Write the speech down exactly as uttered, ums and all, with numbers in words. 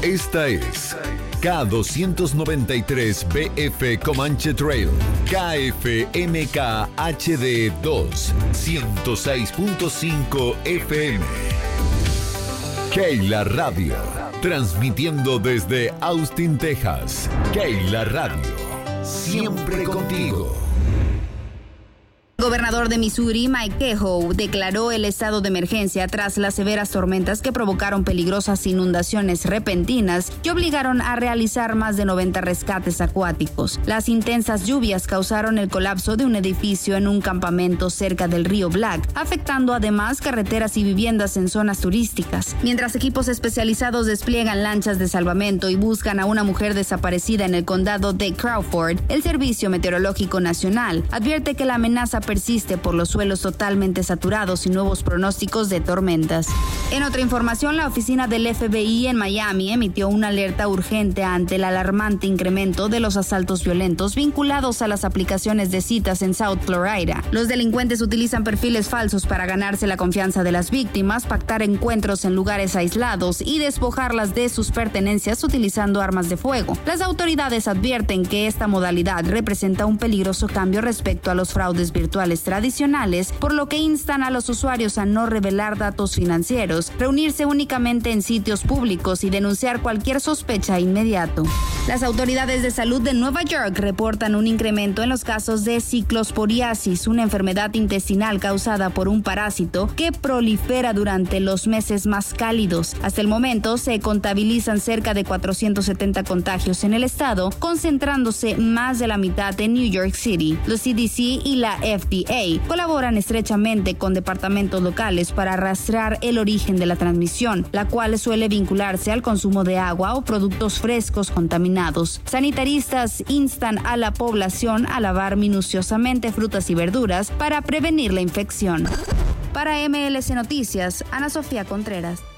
Esta es K doscientos noventa y tres B F Comanche Trail, K F M K H D dos, ciento seis punto cinco F M. Keila Radio, transmitiendo desde Austin, Texas. Keila Radio, siempre contigo. El gobernador de Missouri, Mike Kehoe, declaró el estado de emergencia tras las severas tormentas que provocaron peligrosas inundaciones repentinas que obligaron a realizar más de noventa rescates acuáticos. Las intensas lluvias causaron el colapso de un edificio en un campamento cerca del río Black, afectando además carreteras y viviendas en zonas turísticas. Mientras equipos especializados despliegan lanchas de salvamento y buscan a una mujer desaparecida en el condado de Crawford, el Servicio Meteorológico Nacional advierte que la amenaza persiste por los suelos totalmente saturados y nuevos pronósticos de tormentas. En otra información, la oficina del F B I en Miami emitió una alerta urgente ante el alarmante incremento de los asaltos violentos vinculados a las aplicaciones de citas en South Florida. Los delincuentes utilizan perfiles falsos para ganarse la confianza de las víctimas, pactar encuentros en lugares aislados y despojarlas de sus pertenencias utilizando armas de fuego. Las autoridades advierten que esta modalidad representa un peligroso cambio respecto a los fraudes virtuales tradicionales, por lo que instan a los usuarios a no revelar datos financieros, reunirse únicamente en sitios públicos y denunciar cualquier sospecha inmediato. Las autoridades de salud de Nueva York reportan un incremento en los casos de ciclosporiasis, una enfermedad intestinal causada por un parásito que prolifera durante los meses más cálidos. Hasta el momento se contabilizan cerca de cuatrocientos setenta contagios en el estado, concentrándose más de la mitad en New York City. Los C D C y la F D A colaboran estrechamente con departamentos locales para rastrear el origen de la transmisión, la cual suele vincularse al consumo de agua o productos frescos contaminados. Sanitaristas instan a la población a lavar minuciosamente frutas y verduras para prevenir la infección. Para M L C Noticias, Ana Sofía Contreras.